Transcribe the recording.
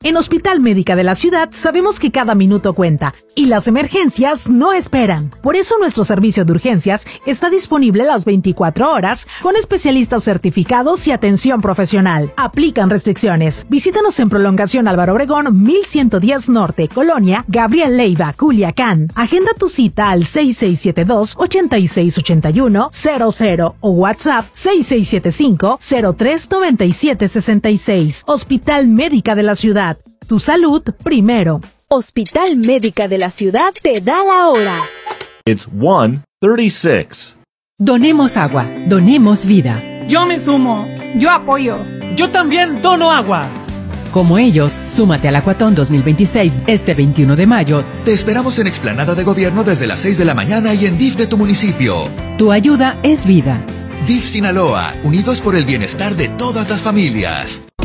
En Hospital Médica de la Ciudad sabemos que cada minuto cuenta y las emergencias no esperan. Por eso nuestro servicio de urgencias está disponible las 24 horas con especialistas certificados y atención profesional. Aplican restricciones. Visítanos en Prolongación Álvaro Obregón 1110 Norte, Colonia Gabriel Leiva, Culiacán. Agenda tu cita al 6672-868100 o WhatsApp 6675-039766. Hospital Médica de la Ciudad. Tu salud primero. Hospital Médica de la Ciudad te da la hora. It's 1:36. Donemos agua, donemos vida. Yo me sumo, yo apoyo. Yo también dono agua. Como ellos, súmate al Acuatón 2026 este 21 de mayo. Te esperamos en Explanada de Gobierno desde las 6 de la mañana y en DIF de tu municipio. Tu ayuda es vida. DIF Sinaloa, unidos por el bienestar de todas las familias.